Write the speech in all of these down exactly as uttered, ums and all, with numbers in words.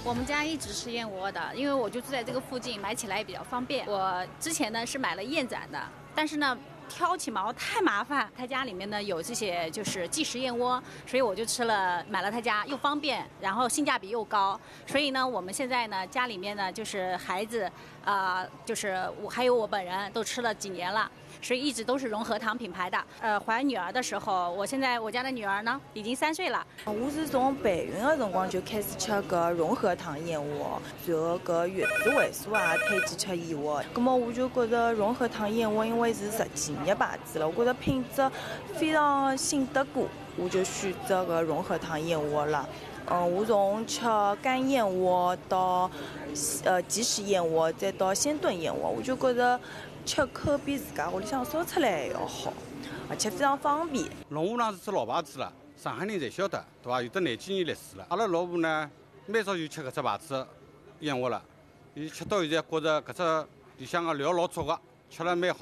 我们家一直吃燕窝的，因为我就住在这个附近，买起来也比较方便。我之前呢是买了燕盏的，但是呢挑起毛太麻烦。他家里面呢有这些就是即食燕窝，所以我就吃了，买了他家又方便，然后性价比又高。所以呢，我们现在呢家里面呢就是孩子啊、呃，就是我还有我本人都吃了几年了。所以一直都是融合堂品牌的。呃，怀女儿的时候，我现在我家的女儿呢已经三岁了。 我是从备孕的辰光就开始吃搿融合堂燕窝，随后搿月子会所也推荐吃燕窝。葛末我就觉得融合堂燕窝因为是实际业牌子了，我觉得品质非常信得过，我就选择搿融合堂燕窝了。嗯，我从吃干燕窝到呃即食燕窝，再到鲜炖燕窝，我就觉得吃口比自家屋里向烧出来还要好，而且非常方便。 龙湖堂是只老牌子了，上海人侪晓得，对伐？有得廿几年历史了。阿拉老婆呢，蛮早就吃搿只牌子燕窝了，伊吃到现在觉着搿只里向个料老足个，吃了蛮好。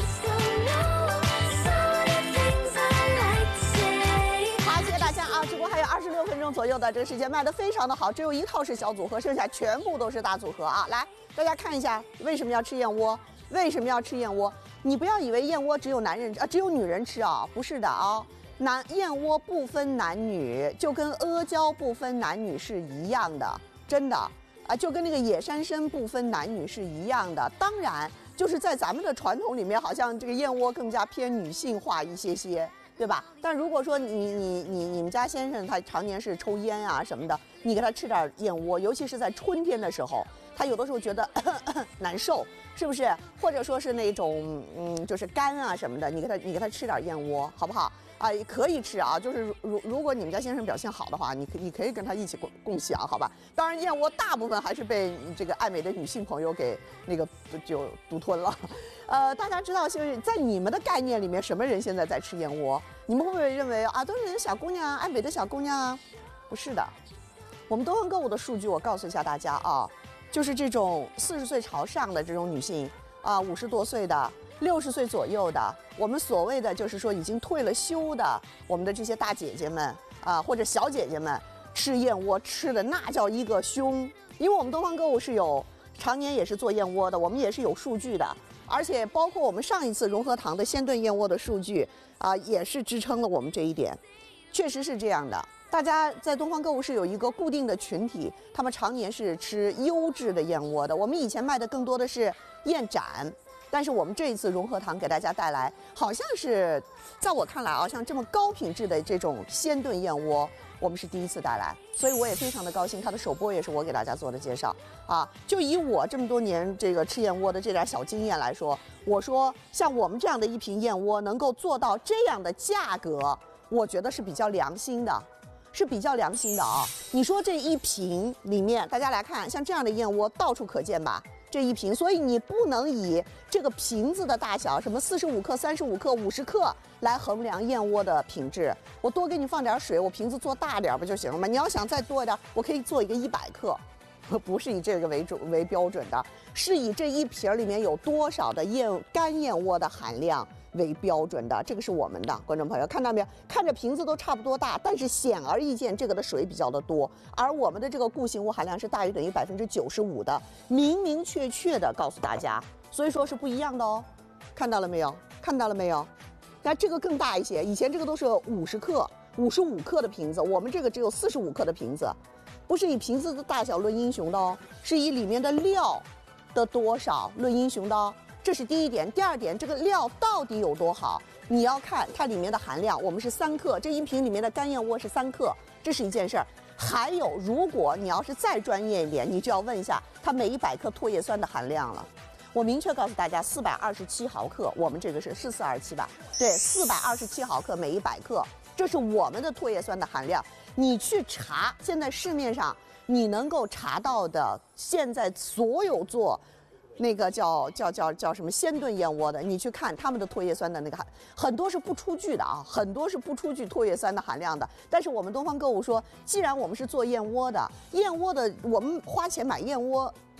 直播还有二十六分钟左右的这个时间，卖得非常的好，只有一套是小组合，剩下全部都是大组合啊！来，大家看一下为什么要吃燕窝？为什么要吃燕窝？你不要以为燕窝只有男人啊，只有女人吃啊，不是的啊，男燕窝不分男女，就跟阿胶不分男女是一样的，真的啊，就跟那个野山参不分男女是一样的。当然，就是在咱们的传统里面，好像这个燕窝更加偏女性化一些些。对吧？但如果说你你你你们家先生他常年是抽烟啊什么的，你给他吃点燕窝，尤其是在春天的时候，他有的时候觉得咳咳难受，是不是？或者说是那种嗯，就是干啊什么的，你给他你给他吃点燕窝，好不好？啊，可以吃啊，就是如如果你们家先生表现好的话，你可你可以跟他一起共共享，好吧？当然，燕窝大部分还是被这个爱美的女性朋友给那个就独吞了。呃，大家知道，就是在你们的概念里面，什么人现在在吃燕窝？你们会不会认为啊，都是小姑娘，爱美的小姑娘啊？不是的，我们东方购物的数据，我告诉一下大家啊，就是这种四十岁朝上的这种女性啊，五十多岁的。六十岁左右的，我们所谓的就是说已经退了休的，我们的这些大姐姐们啊，或者小姐姐们，吃燕窝吃的那叫一个凶。因为我们东方购物是有常年也是做燕窝的，我们也是有数据的，而且包括我们上一次融合堂的鲜炖燕窝的数据啊，也是支撑了我们这一点，确实是这样的。大家在东方购物是有一个固定的群体，他们常年是吃优质的燕窝的。我们以前卖的更多的是燕盏。但是我们这一次融合堂给大家带来，好像是在我看来啊，像这么高品质的这种鲜炖燕窝，我们是第一次带来，所以我也非常的高兴。它的首播也是我给大家做的介绍啊。就以我这么多年这个吃燕窝的这点小经验来说，我说像我们这样的一瓶燕窝能够做到这样的价格，我觉得是比较良心的。是比较良心的啊！你说这一瓶里面，大家来看，像这样的燕窝到处可见吧？这一瓶，所以你不能以这个瓶子的大小，什么四十五克、三十五克、五十克来衡量燕窝的品质。我多给你放点水，我瓶子做大点不就行了吗？你要想再多一点，我可以做一个一百克，不是以这个为主为标准的，是以这一瓶里面有多少的燕干燕窝的含量为标准的，这个是我们的观众朋友看到没有？看着瓶子都差不多大，但是显而易见，这个的水比较的多，而我们的这个固形物含量是大于等于百分之九十五的，明明确确的告诉大家，所以说是不一样的哦。看到了没有？看到了没有？那这个更大一些，以前这个都是五十克、五十五克的瓶子，我们这个只有四十五克的瓶子，不是以瓶子的大小论英雄的哦，是以里面的料的多少论英雄的哦。这是第一点，第二点，这个料到底有多好？你要看它里面的含量，我们是三克，这一瓶里面的干燕窝是三克，这是一件事儿。还有，如果你要是再专业一点，你就要问一下它每一百克唾液酸的含量了。我明确告诉大家，四百二十七毫克，我们这个是是四二七吧？对，四百二十七毫克每一百克，这是我们的唾液酸的含量。你去查，现在市面上你能够查到的，现在所有做那个叫叫叫叫什么鲜炖燕窝的，你去看他们的唾液酸的那个含，很多是不出具的啊，很多是不出具唾液酸的含量的。但是我们东方购物说，既然我们是做燕窝的，燕窝的我们花钱买燕窝，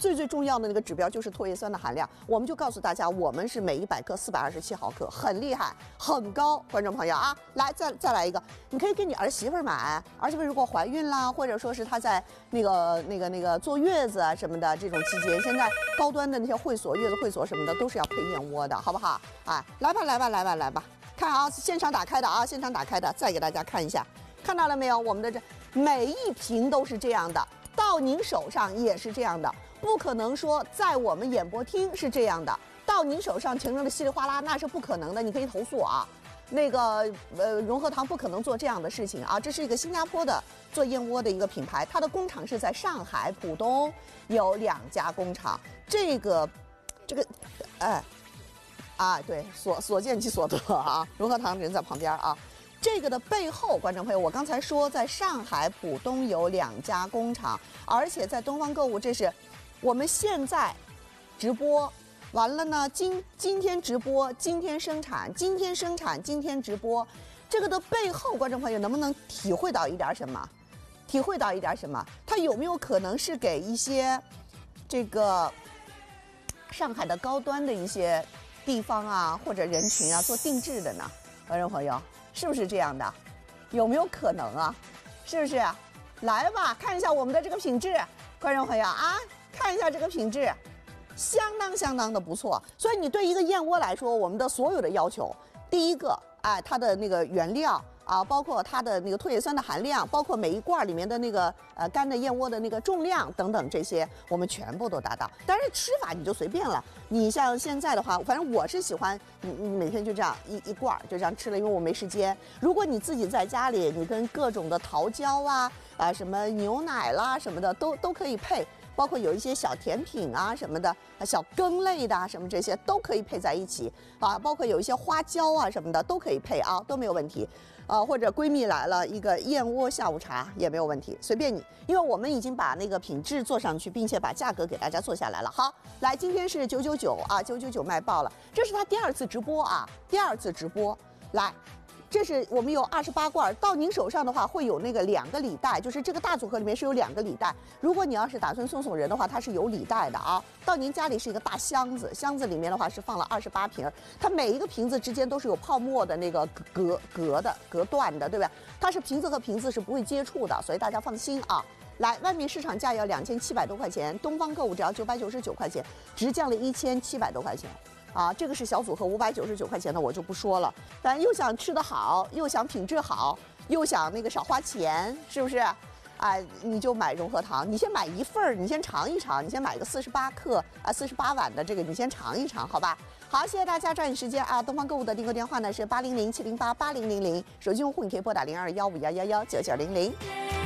最最重要的那个指标就是唾液酸的含量。我们就告诉大家，我们是每一百克四百二十七毫克，很厉害，很高。观众朋友啊，来再再来一个，你可以给你儿媳妇买，儿媳妇如果怀孕啦，或者说是她在那个那个那个坐月子啊什么的这种期间，现在高端的那些会所、月子会所什么的都是要配燕窝的，好不好？哎，来吧来吧来吧来吧，看啊，现场打开的啊，现场打开的，再给大家看一下，看到了没有？我们的这每一瓶都是这样的，到您手上也是这样的，不可能说在我们演播厅是这样的，到您手上成了稀里哗啦，那是不可能的，你可以投诉啊。那个呃，融合堂不可能做这样的事情啊！这是一个新加坡的做燕窝的一个品牌，它的工厂是在上海浦东，有两家工厂。这个，这个，哎，啊，对，所所见即所得啊！融合堂人在旁边啊。这个的背后，观众朋友，我刚才说在上海浦东有两家工厂，而且在东方购物，这是我们现在直播。完了呢，今今天直播，今天生产，今天生产，今天直播，这个的背后，观众朋友能不能体会到一点什么？体会到一点什么？它有没有可能是给一些这个上海的高端的一些地方啊，或者人群啊做定制的呢？观众朋友，是不是这样的？有没有可能啊？是不是？来吧，看一下我们的这个品质，观众朋友啊，看一下这个品质。相当相当的不错，所以你对一个燕窝来说，我们的所有的要求，第一个，哎，它的那个原料啊，包括它的那个唾液酸的含量，包括每一罐里面的那个呃干的燕窝的那个重量等等这些，我们全部都达到。当然吃法你就随便了，你像现在的话，反正我是喜欢你你每天就这样一一罐就这样吃了，因为我没时间。如果你自己在家里，你跟各种的桃胶啊啊什么牛奶啦什么的都都可以配。包括有一些小甜品啊什么的，小羹类的啊什么这些都可以配在一起啊，包括有一些花椒啊什么的都可以配啊，都没有问题。啊，或者闺蜜来了，一个燕窝下午茶也没有问题，随便你，因为我们已经把那个品质做上去，并且把价格给大家做下来了。好，来，今天是九九九啊，九九九卖爆了，这是他第二次直播啊，第二次直播，来。这是我们有二十八罐，到您手上的话会有那个两个礼袋，就是这个大组合里面是有两个礼袋。如果你要是打算送送人的话，它是有礼袋的啊。到您家里是一个大箱子，箱子里面的话是放了二十八瓶，它每一个瓶子之间都是有泡沫的那个隔隔的隔断的，对吧？它是瓶子和瓶子是不会接触的，所以大家放心啊。来，外面市场价要两千七百多块钱，东方购物只要九百九十九块钱，直降了一千七百多块钱。啊，这个是小组合五百九十九块钱的，我就不说了。咱又想吃得好，又想品质好，又想那个少花钱，是不是？啊，你就买融合堂，你先买一份儿，你先尝一尝，你先买个四十八克啊，四十八碗的这个，你先尝一尝，好吧？好，谢谢大家抓紧时间啊！东方购物的订购电话呢是八零零七零八八零零零，手机用户你可以拨打零二幺五幺幺幺九九零零。